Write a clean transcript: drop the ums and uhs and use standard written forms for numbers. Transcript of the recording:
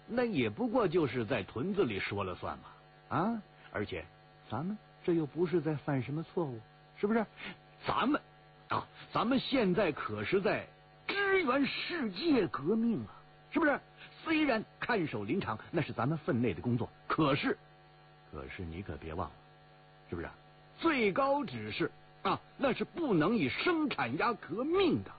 那也不过就是在屯子里说了算嘛。啊，而且咱们这又不是在犯什么错误，是不是？咱们现在可是在支援世界革命啊，是不是？虽然看守林场那是咱们分内的工作，可是你可别忘了，是不是？最高指示啊，那是不能以生产压革命的。